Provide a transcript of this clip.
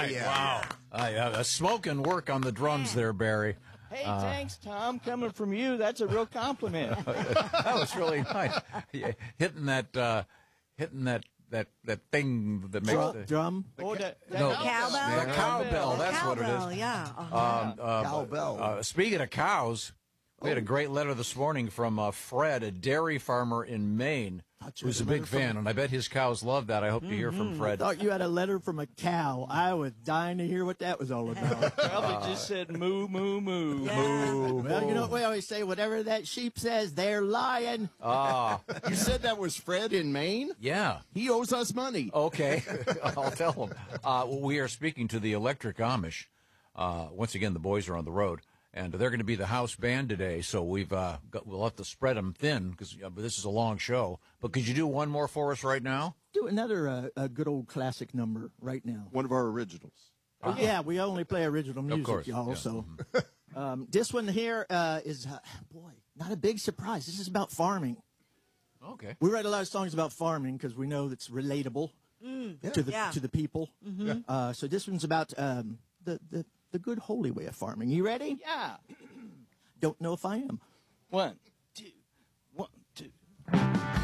right. Yeah. Wow. Yeah, smoke and work on the drums there, Barry. Hey, thanks, Tom. Coming from you, that's a real compliment. That was really nice. Yeah, hitting that thing that makes the Drum? Oh, no, Cowbell? the cowbell. That's what it Cowbell, is. yeah. Cowbell. Speaking of cows, we had a great letter this morning from Fred, a dairy farmer in Maine, who's a big fan, and I bet his cows love that. I hope to hear from Fred. Thought you had a letter from a cow. I was dying to hear what that was all about. Probably just said moo, moo, moo. Well, you know what we always say? Whatever that sheep says, they're lying. You said that was Fred in Maine? Yeah. He owes us money. Okay. I'll tell him. We are speaking to the Electric Amish. Once again, the boys are on the road. And they're going to be the house band today, so we'll have to spread them thin because this is a long show. But could you do one more for us right now? Do another a good old classic number right now. One of our originals. Yeah, we only play original music, course, y'all. yeah. So this one here is, boy, not a big surprise. This is about farming. Okay. We write a lot of songs about farming because we know it's relatable to the people. So this one's about the good holy way of farming. You ready? Yeah. Don't know if I am. 1, 2, 1, 2.